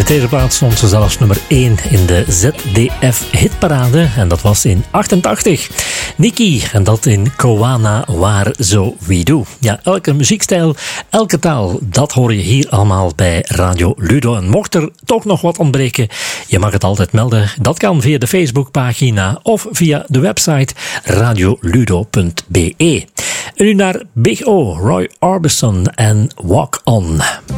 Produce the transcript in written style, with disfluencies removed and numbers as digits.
Met deze plaat stond ze zelfs nummer 1 in de ZDF-hitparade. En dat was in 88. Nikki, en dat in Koana Waar Zo We Do. Ja, elke muziekstijl, elke taal, dat hoor je hier allemaal bij Radio Ludo. En mocht er toch nog wat ontbreken, je mag het altijd melden. Dat kan via de Facebookpagina of via de website radioludo.be. En nu naar Big O, Roy Orbison en Walk On.